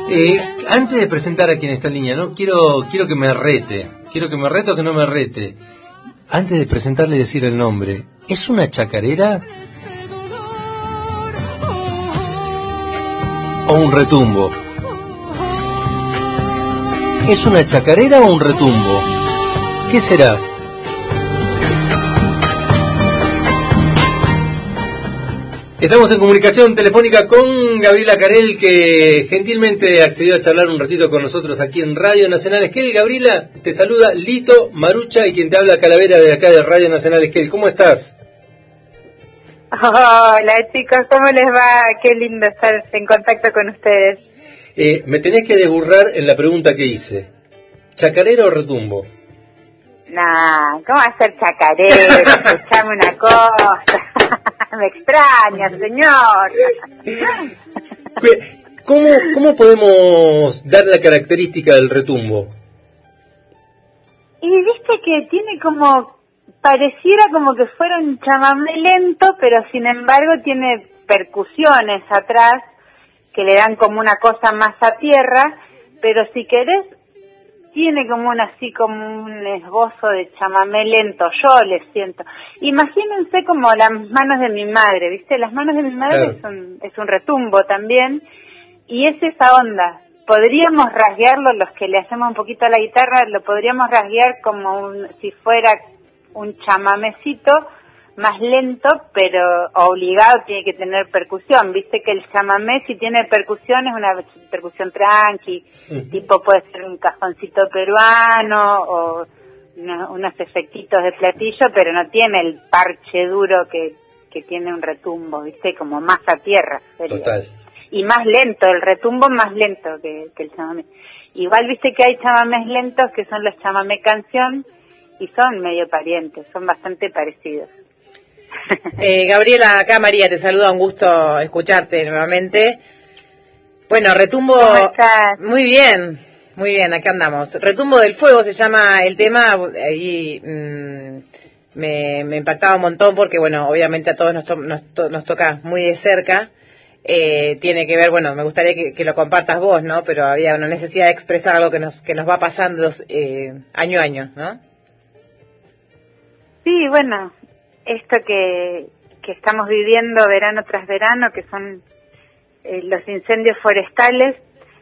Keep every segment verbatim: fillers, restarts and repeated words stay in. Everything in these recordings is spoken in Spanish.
Eh, antes de presentar a quien está en línea, ¿no? Quiero, quiero que me rete. Quiero que me rete o que no me rete. Antes de presentarle y decir el nombre, ¿es una chacarera? ¿O un retumbo? ¿Es una chacarera o un retumbo? ¿Qué será? Estamos en comunicación telefónica con Gabriela Carel, que gentilmente accedió a charlar un ratito con nosotros aquí en Radio Nacional Esquel. Gabriela, te saluda Lito Marucha y quien te habla Calavera de acá de Radio Nacional Esquel. ¿Cómo estás? Hola chicos, ¿cómo les va? Qué lindo estar en contacto con ustedes. Eh, me tenés que desburrar en la pregunta que hice. ¿Chacarera o retumbo? Nah, ¿cómo va a ser chacarera? Escuchame una cosa. Me extraña, señor. ¿Cómo, ¿Cómo podemos dar la característica del retumbo? Y viste que tiene como, pareciera como que fuera un chamamé lento, pero sin embargo tiene percusiones atrás que le dan como una cosa más a tierra, pero si querés, tiene como un así como un esbozo de chamamé lento, yo le siento. Imagínense como las manos de mi madre, ¿viste? Las manos de mi madre, claro, es un, es un retumbo también, y es esa onda. Podríamos rasguearlo, los que le hacemos un poquito a la guitarra, lo podríamos rasguear como un, si fuera un chamamecito más lento, pero obligado tiene que tener percusión. Viste que el chamamé, si tiene percusión, es una percusión tranqui, uh-huh. Tipo puede ser un cajoncito peruano o unos, unos efectitos de platillo, pero no tiene el parche duro que, que tiene un retumbo, viste, como más a tierra sería. Total. Y más lento, el retumbo más lento que, que el chamamé. Igual viste que hay chamamés lentos que son los chamamé canción y son medio parientes, son bastante parecidos. Eh, Gabriela, acá María te saluda, un gusto escucharte nuevamente. Bueno, retumbo... ¿Cómo estás? Muy bien, muy bien, acá andamos. Retumbo del Fuego se llama el tema, ahí mmm, me, me impactaba un montón porque, bueno, obviamente a todos nos, to- nos, to- nos toca muy de cerca. Eh, tiene que ver, bueno, me gustaría que, que lo compartas vos, ¿no? Pero había una necesidad de expresar algo que nos, que nos va pasando eh, año a año, ¿no? Sí, bueno... Esto que, que estamos viviendo verano tras verano, que son eh, los incendios forestales,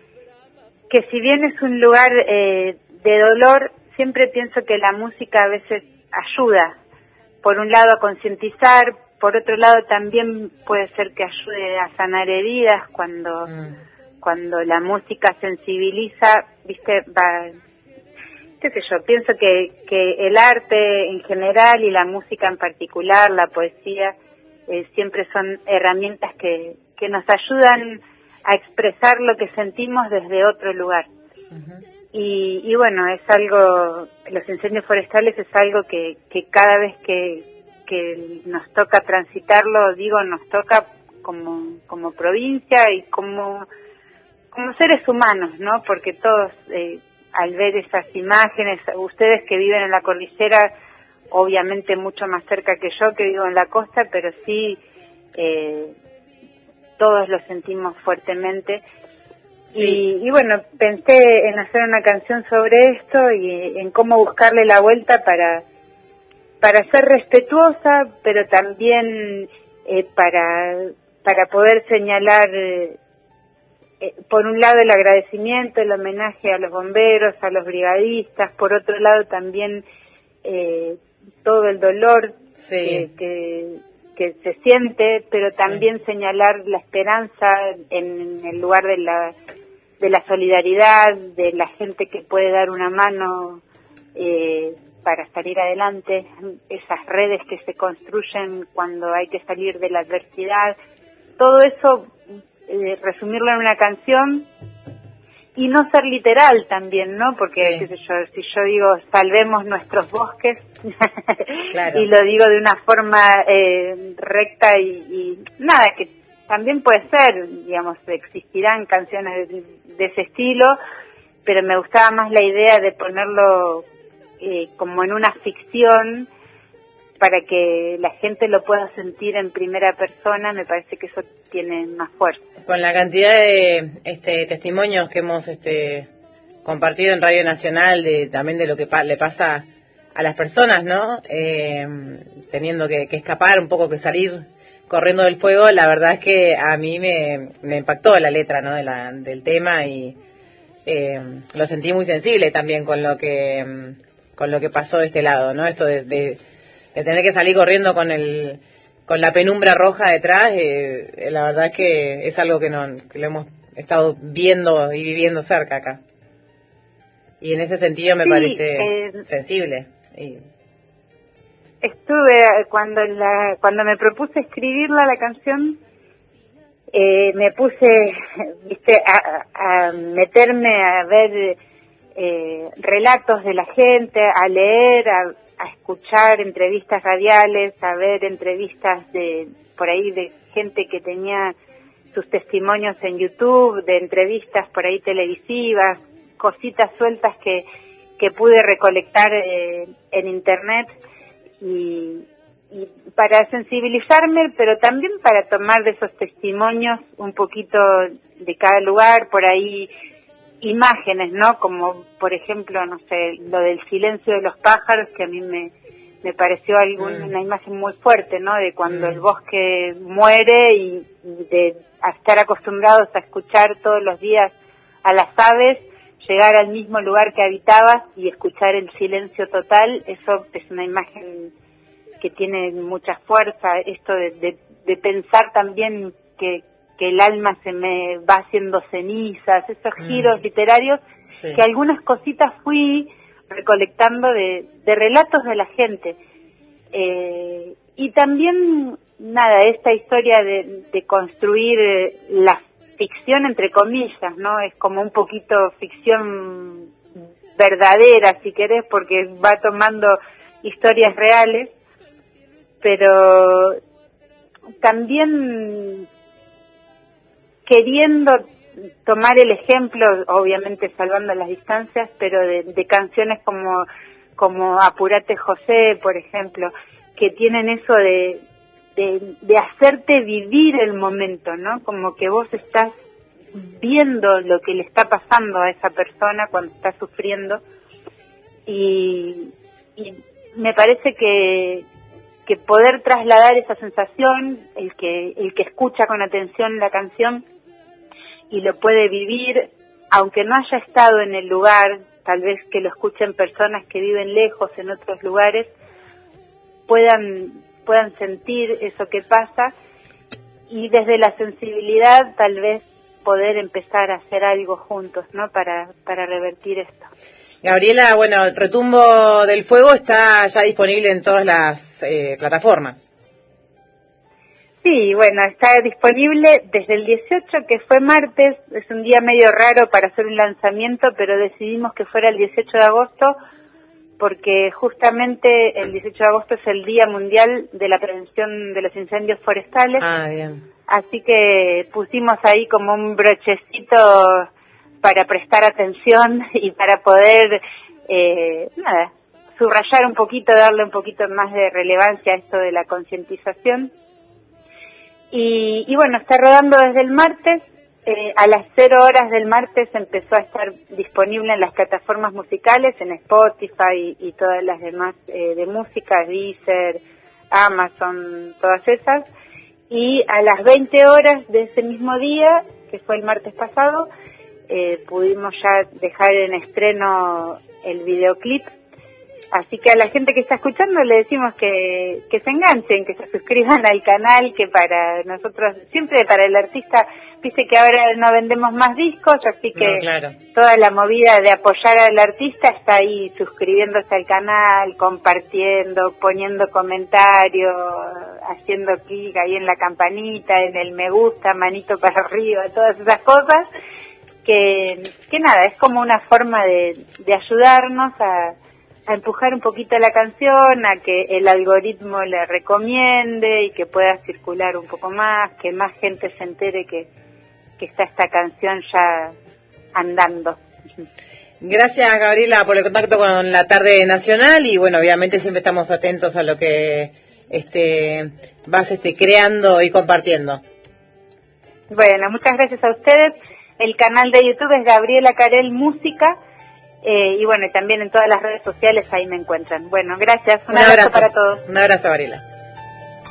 que si bien es un lugar eh, de dolor, siempre pienso que la música a veces ayuda, por un lado a concientizar, por otro lado también puede ser que ayude a sanar heridas cuando, mm. cuando la música sensibiliza, viste, va... qué sé yo, pienso que, que el arte en general y la música en particular, la poesía, eh, siempre son herramientas que, que nos ayudan a expresar lo que sentimos desde otro lugar. Uh-huh. Y, y bueno, es algo, los incendios forestales es algo que, que cada vez que, que nos toca transitarlo, digo, nos toca como, como provincia y como, como seres humanos, ¿no? Porque todos... Eh, al ver esas imágenes, ustedes que viven en la cordillera, obviamente mucho más cerca que yo, que vivo en la costa, pero sí, eh, todos lo sentimos fuertemente. Sí. Y, y bueno, pensé en hacer una canción sobre esto y en cómo buscarle la vuelta para, para ser respetuosa, pero también eh, para, para poder señalar... Eh, Eh, por un lado el agradecimiento, el homenaje a los bomberos, a los brigadistas, por otro lado también eh, todo el dolor sí. que, que, que se siente, pero también sí. señalar la esperanza en el lugar de la, de la solidaridad, de la gente que puede dar una mano eh, para salir adelante, esas redes que se construyen cuando hay que salir de la adversidad, todo eso... Eh, resumirlo en una canción y no ser literal también, ¿no? Porque sí. qué sé yo, si yo digo salvemos nuestros bosques claro. y lo digo de una forma eh, recta y, y nada, que también puede ser, digamos, existirán canciones de, de ese estilo, pero me gustaba más la idea de ponerlo eh, como en una ficción para que la gente lo pueda sentir en primera persona, me parece que eso tiene más fuerza. Con la cantidad de este, testimonios que hemos este, compartido en Radio Nacional, de también de lo que pa- le pasa a las personas, ¿no? Eh, teniendo que, que escapar un poco, que salir corriendo del fuego, la verdad es que a mí me, me impactó la letra, ¿no? de la, del tema y eh, lo sentí muy sensible también con lo que con lo que pasó de este lado, ¿no? Esto de, de, de tener que salir corriendo con el con la penumbra roja detrás, eh, la verdad es que es algo que, no, que lo hemos estado viendo y viviendo cerca acá. Y en ese sentido me sí, parece eh, sensible. Y... Estuve, cuando la cuando me propuse escribirla, la canción, eh, me puse, viste, a, a meterme a ver eh, relatos de la gente, a leer, a, a escuchar entrevistas radiales, a ver entrevistas de por ahí de gente que tenía sus testimonios en YouTube, de entrevistas por ahí televisivas, cositas sueltas que, que pude recolectar eh, en internet. Y, y para sensibilizarme, pero también para tomar de esos testimonios un poquito de cada lugar, por ahí imágenes, ¿no? Como, por ejemplo, no sé, lo del silencio de los pájaros, que a mí me, me pareció algún, mm. una imagen muy fuerte, ¿no? De cuando mm. el bosque muere y, y de a estar acostumbrados a escuchar todos los días a las aves, llegar al mismo lugar que habitabas y escuchar el silencio total, eso es una imagen que tiene mucha fuerza, esto de, de, de pensar también que, que el alma se me va haciendo cenizas, esos giros mm. literarios, sí. que algunas cositas fui recolectando de, de relatos de la gente. Eh, y también, nada, esta historia de, de construir la ficción entre comillas, ¿no? Es como un poquito ficción verdadera, si querés, porque va tomando historias reales, pero también queriendo tomar el ejemplo, obviamente salvando las distancias, pero de, de canciones como, como Apurate José, por ejemplo, que tienen eso de De, de hacerte vivir el momento, ¿no? Como que vos estás viendo lo que le está pasando a esa persona cuando está sufriendo y, y me parece que, que poder trasladar esa sensación, el que, el que escucha con atención la canción y lo puede vivir, aunque no haya estado en el lugar, tal vez que lo escuchen personas que viven lejos en otros lugares, puedan puedan sentir eso que pasa y desde la sensibilidad tal vez poder empezar a hacer algo juntos, ¿no? Para, para revertir esto. Gabriela, bueno, Retumbo del Fuego está ya disponible en todas las eh, plataformas. Sí, bueno, está disponible desde el dieciocho, que fue martes, es un día medio raro para hacer un lanzamiento, pero decidimos que fuera el dieciocho de agosto, porque justamente el dieciocho de agosto es el Día Mundial de la Prevención de los Incendios Forestales. Ah, bien. Así que pusimos ahí como un brochecito para prestar atención y para poder, eh, nada, subrayar un poquito, darle un poquito más de relevancia a esto de la concientización. Y, y bueno, está rodando desde el martes. Eh, a las cero horas del martes empezó a estar disponible en las plataformas musicales, en Spotify y, y todas las demás eh, de música, Deezer, Amazon, todas esas. Y a las veinte horas de ese mismo día, que fue el martes pasado, eh, pudimos ya dejar en estreno el videoclip. Así que a la gente que está escuchando le decimos que, que se enganchen, que se suscriban al canal, que para nosotros, siempre para el artista, dice que ahora no vendemos más discos, así que no, claro. Toda la movida de apoyar al artista está ahí suscribiéndose al canal, compartiendo, poniendo comentarios, haciendo clic ahí en la campanita, en el me gusta, manito para arriba, todas esas cosas, que, que nada, es como una forma de, de ayudarnos a a empujar un poquito la canción, a que el algoritmo le recomiende y que pueda circular un poco más, que más gente se entere que, que está esta canción ya andando. Gracias, Gabriela, por el contacto con la Tarde Nacional y bueno, obviamente siempre estamos atentos a lo que este vas este creando y compartiendo. Bueno, muchas gracias a ustedes. El canal de YouTube es Gabriela Carel Música eh, y bueno, también en todas las redes sociales ahí me encuentran. Bueno, gracias. Un, Un abrazo, abrazo para todos. Un abrazo, Gabriela.